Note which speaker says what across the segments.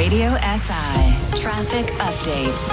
Speaker 1: Radio SI Traffic Update.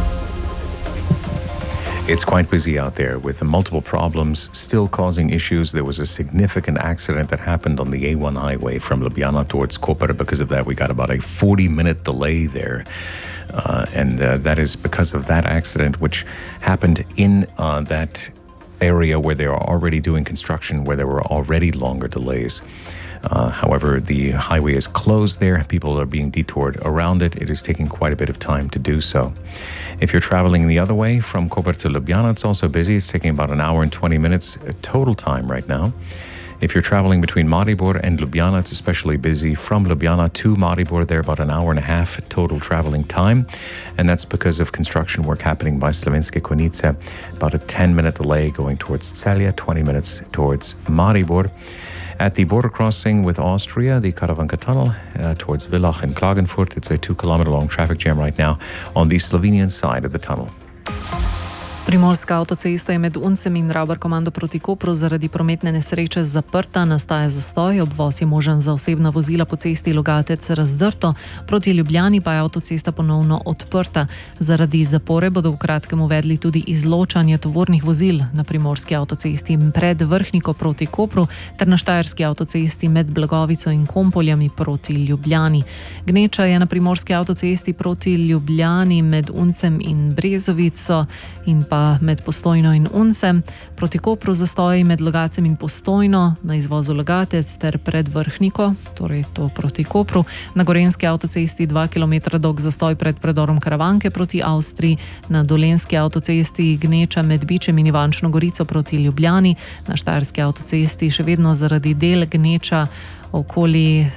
Speaker 2: It's quite busy out there with multiple problems still causing issues. There was a significant accident that happened on the A1 highway from Ljubljana towards Koper. Because of that, we got about a 40-minute delay there. And that is because of that accident, which happened in that area where they are already doing construction, where there were already longer delays. However, the highway is closed there. People are being detoured around it. It is taking quite a bit of time to do so. If you're traveling the other way from Koper to Ljubljana, it's also busy. It's taking about an hour and 20 minutes total time right now. If you're traveling between Maribor and Ljubljana, it's especially busy. From Ljubljana to Maribor, there about an hour and a half total traveling time. And that's because of construction work happening by Slovenske Konjice. About a 10-minute delay going towards Celje, 20 minutes towards Maribor. At the border crossing with Austria, the Karavanka Tunnel towards Villach and Klagenfurt, it's a 2-kilometer long traffic jam right now on the Slovenian side of the tunnel.
Speaker 3: Primorska avtocesta je med Uncem in Rabar-Komando proti Kopru zaradi prometne nesreče zaprta, nastaja zastoj, obvoz je možen za osebna vozila po cesti Logatec-Razdrto, proti Ljubljani pa je avtocesta ponovno odprta. Zaradi zapore bodo v kratkem uvedli tudi izločanje tovornih vozil na primorski avtocesti pred Vrhniko proti Kopru ter na štajerski avtocesti med Blagovico in Kompoljami proti Ljubljani. Gneča je na primorski avtocesti proti Ljubljani med Uncem in Brezovico in pa med Postojno in Uncem, proti Kopru zastoji med Logacem in Postojno, na izvozu Logatec ter pred Vrhniko, torej to proti Kopru, na Gorenjski avtocesti 2 km dolg zastoj pred predorom Karavanke proti Avstriji, na Dolenjski avtocesti gneča med Bičem in Ivančno Gorico proti Ljubljani, na Štajerski avtocesti še vedno zaradi del gneča okoli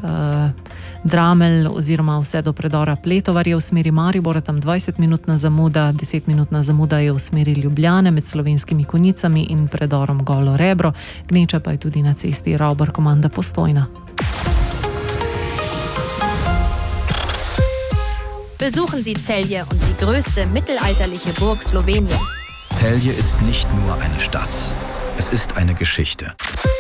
Speaker 3: Dramelj oziroma vse do predora Pletovarje v smeri Maribora, tam 20-minutna zamuda, 10-minutna zamuda je v smeri Ljubljane med Slovenskimi Konjicami in predorom Golo Rebro, gneča pa je tudi na cesti Rabar-Komanda Postojna.
Speaker 4: Besuchen Sie Celje und die größte mittelalterliche Burg Sloweniens.
Speaker 5: Celje ist nicht nur eine Stadt, es ist eine Geschichte.